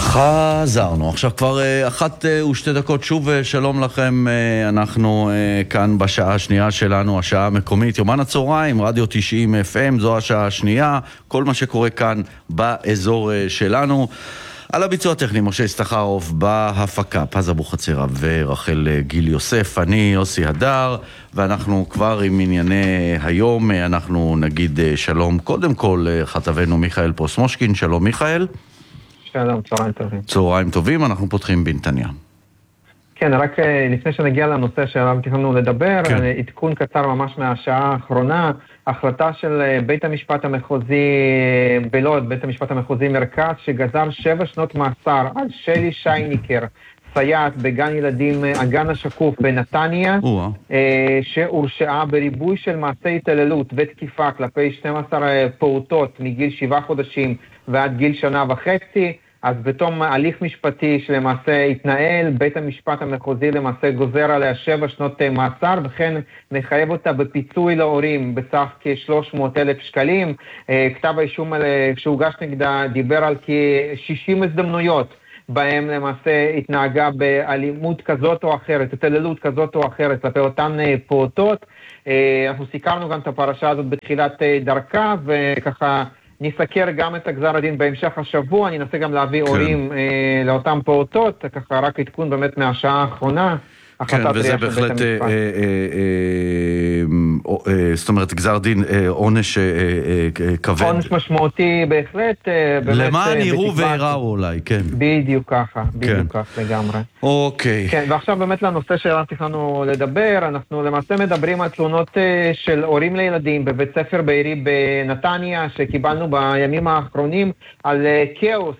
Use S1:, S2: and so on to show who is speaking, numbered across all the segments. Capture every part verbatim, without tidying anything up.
S1: חזרנו, עכשיו כבר אחת ושתי דקות, שוב שלום לכם, אנחנו כאן בשעה השנייה שלנו, השעה המקומית, יומן הצהריים, רדיו תשעים אף אם, זו השעה השנייה, כל מה שקורה כאן באזור שלנו. על הביצוע הטכני, משה סטחרוף, בהפקה, פז אבוחצירא ורחל גיל יוסף, אני יוסי הדר, ואנחנו כבר עם ענייני היום, אנחנו נגיד שלום קודם כל כתבנו מיכאל פרוסמושקין, שלום מיכאל.
S2: שלום, צהריים טובים.
S1: צהריים טובים, אנחנו פותחים בנתניה.
S2: כן, רק לפני שנגיע לנושא שעליו תכננו לדבר,
S1: כן.
S2: עדכון קצר ממש מהשעה האחרונה, החלטה של בית המשפט המחוזי בלוד, בית המשפט המחוזי מרכז, שגזר שבע שנות מאסר על שלי שייניקר, סייעת בגן ילדים, הגן השקוף בנתניה, שהורשעה בריבוי של מעשי התעללות ותקיפה כלפי שנים עשר פעוטות מגיל שבעה חודשים ועד גיל שנה וחצי. אז בתום הליך משפטי שלמעשה התנהל, בית המשפט המחוזי למעשה גוזר עליה שבע שנות מאסר, וכן מחייב אותה בפיצוי להורים בסך כ-שלוש מאות אלף שקלים. כתב האישום שהוגש נגדה דיבר על כ-שישים הזדמנויות, בהם למעשה התנהגה באלימות כזאת או אחרת, התעללות כזאת או אחרת, כלפי אותן פעוטות. אנחנו סיכרנו גם את הפרשה הזאת בתחילת דרכה, וככה נסקר גם את הגזר הדין בהמשך השבוע, אני אנסה גם להביא כן. הורים אה, לאותם פעוטות, ככה רק עדכון באמת מהשעה האחרונה.
S1: כן, וזה בהחלט, אה, אה, אה, אה, זאת אומרת, גזר דין, אה, עונש אה, אה, כבד.
S2: עונש משמעותי בהחלט. אה,
S1: למען יראו ויראו אולי, כן.
S2: בדיוק ככה, בדיוק כן. ככה לגמרי.
S1: אוקיי.
S2: כן, ועכשיו באמת לנושא שלנו תכננו לדבר, אנחנו למעשה מדברים על תלונות אה, של הורים לילדים בבית ספר בעירי בנתניה, שקיבלנו בימים האחרונים על אה, כאוס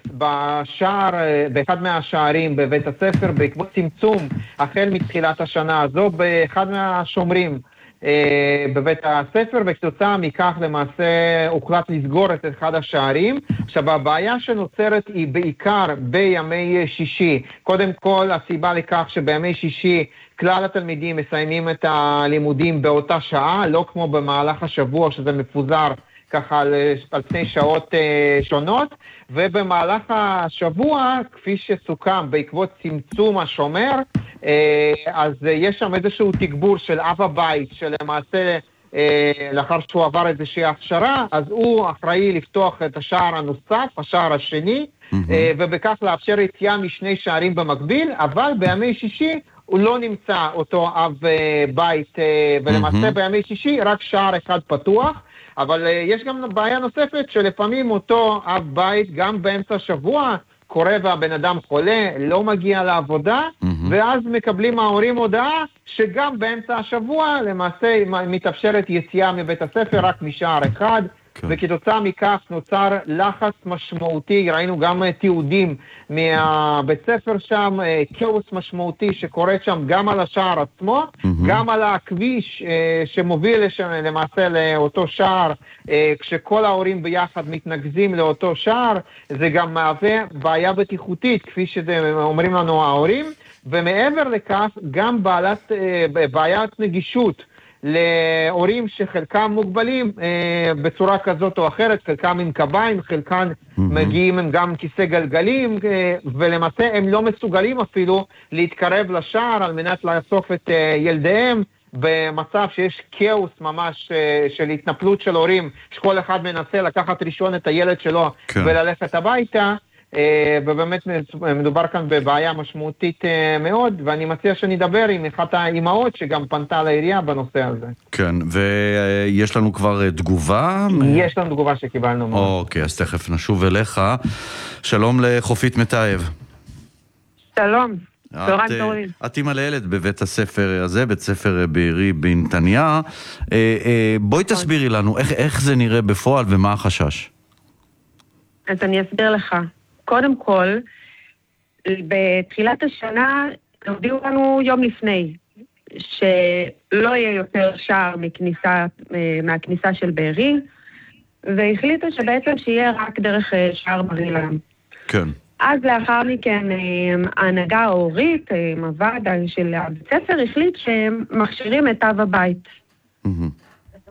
S2: בשער, אה, באחד מהשערים בבית הספר, בעקבות צמצום החל מתחילת השנה הזו באחד מהשומרים אה, בבית הספר, וכתוצאה מכך למעשה הוחלט לסגור את אחד השערים. עכשיו הבעיה שנוצרת היא בעיקר בימי שישי. קודם כל הסיבה לכך שבימי שישי כלל התלמידים מסיימים את הלימודים באותה שעה, לא כמו במהלך השבוע שזה מפוזר ככה על, על פני שעות אה, שונות, ובמהלך השבוע, כפי שסוכם בעקבות צמצום השומר, אה, אז אה, יש שם איזשהו תגבור של אב הבית, שלמעשה אה, לאחר שהוא עבר איזושהי הכשרה, אז הוא אחראי לפתוח את השער הנוסף, השער השני, mm-hmm. אה, ובכך לאפשר יציאה משני שערים במקביל, אבל בימי שישי הוא לא נמצא אותו אב אה, בית, אה, ולמעשה mm-hmm. בימי שישי רק שער אחד פתוח, אבל uh, יש גם בעיה נוספת שלפעמים אותו אב בית גם באמצע השבוע קורה והבן אדם חולה, לא מגיע לעבודה, mm-hmm. ואז מקבלים ההורים הודעה שגם באמצע השבוע למעשה מתאפשרת יציאה מבית הספר רק משער אחד, okay. וכתוצאה מכך נוצר לחץ משמעותי, ראינו גם תיעודים מהבית ספר שם, כאוס משמעותי שקורה שם גם על השער עצמו, mm-hmm. גם על הכביש שמוביל לשם, למעשה לאותו שער, כשכל ההורים ביחד מתנגזים לאותו שער, זה גם מהווה בעיה בטיחותית, כפי שאומרים לנו ההורים, ומעבר לכך גם בעלת, בעיית נגישות, להורים שחלקם מוגבלים אה, בצורה כזאת או אחרת, חלקם עם קביים, חלקם mm-hmm. מגיעים הם גם כיסא גלגלים, אה, ולמעשה הם לא מסוגלים אפילו להתקרב לשער על מנת לאסוף את אה, ילדיהם, במצב שיש כאוס ממש אה, של התנפלות של הורים, שכל אחד מנסה לקחת ראשון את הילד שלו כן. וללכת הביתה, ובאמת מדובר כאן בבעיה משמעותית מאוד, ואני מציע שנדבר עם אחת האימהות שגם פנתה לעירייה בנושא הזה.
S1: כן, ויש לנו כבר תגובה?
S2: יש לנו תגובה שקיבלנו.
S1: אוקיי, אז תכף נשוב אליך. שלום לחופית מטייב.
S3: שלום, צהריים טובים.
S1: את אימא לילד בבית הספר הזה, בית ספר בעירי בנתניה. בואי תסבירי לנו איך זה נראה בפועל ומה החשש.
S3: אז אני אסביר לך. קודם כל, בתחילת השנה הודיעו לנו יום לפני, שלא יהיה יותר שער מכניסה, מהכניסה של בעירי, והחליטו שבעצם שיהיה רק דרך שער בר אילן.
S1: כן.
S3: אז לאחר מכן ההנהגה ההורית, הוועד של הבית ספר, החליט שהם מכשירים את אב הבית.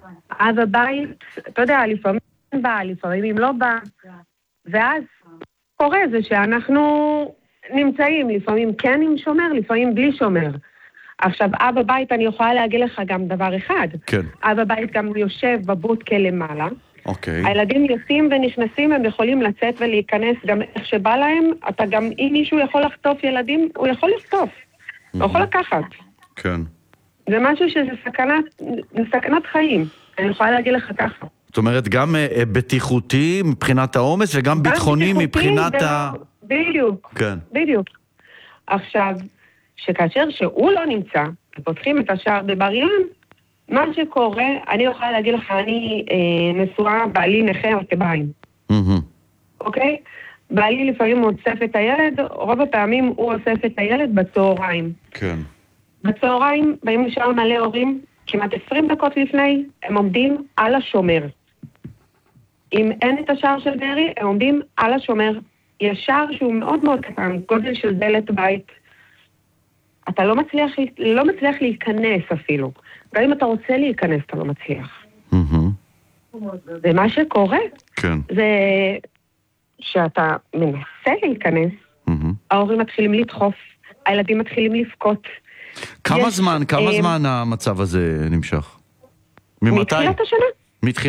S3: אב הבית, אתה יודע, לפעמים בא, לפעמים אם לא בא, ואז קורה זה שאנחנו נמצאים, לפעמים כן עם שומר, לפעמים בלי שומר. עכשיו, אבא בית, אני יכולה להגיד לך גם דבר אחד.
S1: כן.
S3: אבא בית גם יושב בבודקה למעלה.
S1: אוקיי.
S3: הילדים יוצאים ונכנסים, הם יכולים לצאת ולהיכנס גם איך שבא להם. אתה גם, אם מישהו יכול לחטוף ילדים, הוא יכול לחטוף. הוא יכול לקחת.
S1: כן.
S3: זה משהו שזה סכנת, סכנת חיים. אני יכולה להגיד לך ככה.
S1: זאת אומרת, גם uh, בטיחותי מבחינת העומס, וגם ביטחוני מבחינת ה...
S3: בדיוק,
S1: כן.
S3: בדיוק. עכשיו, שכאשר שהוא לא נמצא, ופותחים את השער בבר אילן, מה שקורה, אני יכולה להגיד לך, אני אה, נשואה, בעלי נכה עקביים.
S1: Mm-hmm.
S3: אוקיי? בעלי לפעמים אוסף את הילד, רוב הפעמים הוא אוסף את הילד בצהריים.
S1: כן.
S3: בצהריים באים לשם מלא הורים, כמעט עשרים דקות לפני, הם עומדים על השומר. אם אין את השער של בארי, הם עומדים על השומר. יש שער שהוא מאוד מאוד קטן, גודל של דלת בית. אתה לא מצליח, לא מצליח להיכנס אפילו. גם אם אתה רוצה להיכנס, אתה לא מצליח.
S1: Mm-hmm.
S3: ומה שקורה,
S1: כן.
S3: זה שאתה מנסה להיכנס,
S1: Mm-hmm.
S3: ההורים מתחילים לדחוף, הילדים מתחילים לבכות.
S1: כמה
S3: יש,
S1: זמן, כמה
S3: אה,
S1: זמן המצב הזה נמשך? ממתי?
S3: מתחילת השנה.
S1: מתחילת